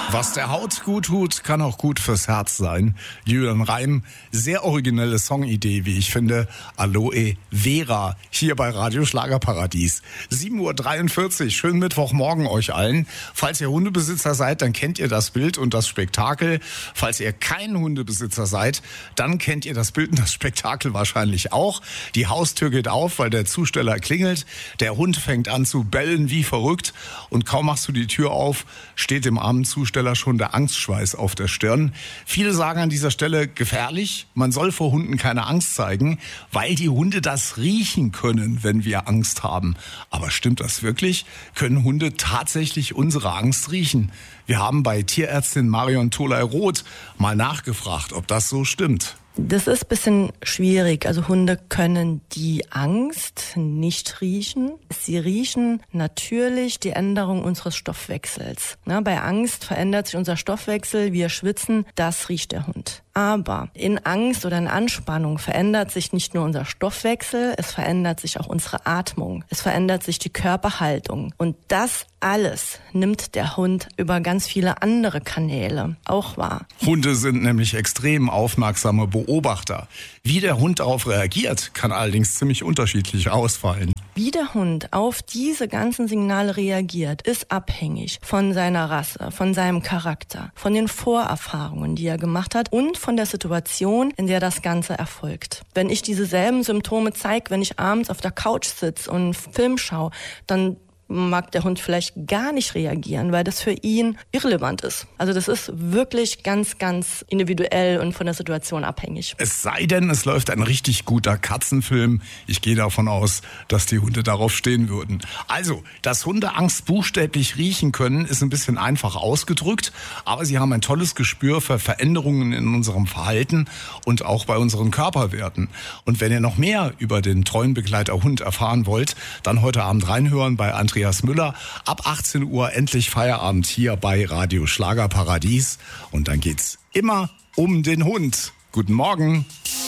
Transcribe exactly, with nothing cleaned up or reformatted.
Was der Haut gut tut, kann auch gut fürs Herz sein. Julian Reim, sehr originelle Songidee, wie ich finde. Aloe Vera, hier bei Radio Schlagerparadies. sieben Uhr dreiundvierzig, schönen Mittwochmorgen euch allen. Falls ihr Hundebesitzer seid, dann kennt ihr das Bild und das Spektakel. Falls ihr kein Hundebesitzer seid, dann kennt ihr das Bild und das Spektakel wahrscheinlich auch. Die Haustür geht auf, weil der Zusteller klingelt. Der Hund fängt an zu bellen wie verrückt. Und kaum machst du die Tür auf, steht dem armen Zusteller schon der Angstschweiß auf der Stirn. Viele sagen an dieser Stelle gefährlich. Man soll vor Hunden keine Angst zeigen, weil die Hunde das riechen können, wenn wir Angst haben. Aber stimmt das wirklich? Können Hunde tatsächlich unsere Angst riechen? Wir haben bei Tierärztin Marion Tholey-Roth mal nachgefragt, ob das so stimmt. Das ist ein bisschen schwierig. Also Hunde können die Angst nicht riechen. Sie riechen natürlich die Änderung unseres Stoffwechsels. Na, bei Angst verändert sich unser Stoffwechsel, wir schwitzen, das riecht der Hund. Aber in Angst oder in Anspannung verändert sich nicht nur unser Stoffwechsel, es verändert sich auch unsere Atmung, es verändert sich die Körperhaltung. Und das alles nimmt der Hund über ganz viele andere Kanäle auch wahr. Hunde sind nämlich extrem aufmerksame Beobachter. Wie der Hund darauf reagiert, kann allerdings ziemlich unterschiedlich ausfallen. Wie der Hund auf diese ganzen Signale reagiert, ist abhängig von seiner Rasse, von seinem Charakter, von den Vorerfahrungen, die er gemacht hat und von der Situation, in der das Ganze erfolgt. Wenn ich dieselben Symptome zeige, wenn ich abends auf der Couch sitze und einen Film schaue, dann mag der Hund vielleicht gar nicht reagieren, weil das für ihn irrelevant ist. Also das ist wirklich ganz, ganz individuell und von der Situation abhängig. Es sei denn, es läuft ein richtig guter Katzenfilm. Ich gehe davon aus, dass die Hunde darauf stehen würden. Also, dass Hunde Angst buchstäblich riechen können, ist ein bisschen einfach ausgedrückt, aber sie haben ein tolles Gespür für Veränderungen in unserem Verhalten und auch bei unseren Körperwerten. Und wenn ihr noch mehr über den treuen Begleiter Hund erfahren wollt, dann heute Abend reinhören bei Andreas Müller. Ab achtzehn Uhr endlich Feierabend hier bei Radio Schlagerparadies. Und dann geht's immer um den Hund. Guten Morgen.